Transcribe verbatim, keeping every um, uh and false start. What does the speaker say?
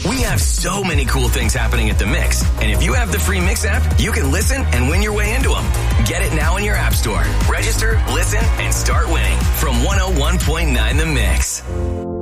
We have so many cool things happening at The Mix. And if you have the free Mix app, you can listen and win your way into them. Get it now in your app store. Register, listen, and start winning from one oh one point nine The Mix.